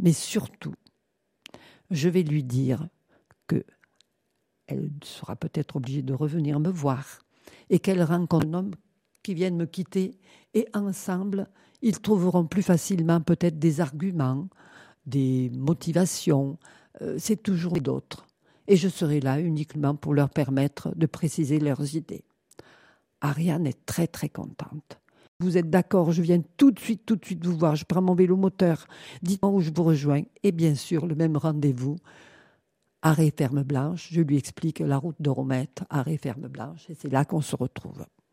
Mais surtout, je vais lui dire qu'elle sera peut-être obligée de revenir me voir et qu'elle rencontre un homme qui vient de me quitter et ensemble, ils trouveront plus facilement peut-être des arguments, des motivations, c'est toujours d'autres. Et je serai là uniquement pour leur permettre de préciser leurs idées. Ariane est très très contente. Vous êtes d'accord, je viens tout de suite vous voir. Je prends mon vélo moteur. Dites-moi où je vous rejoins. Et bien sûr, le même rendez-vous. Arrêt Ferme Blanche. Je lui explique la route de Romette, arrêt Ferme Blanche. Et c'est là qu'on se retrouve.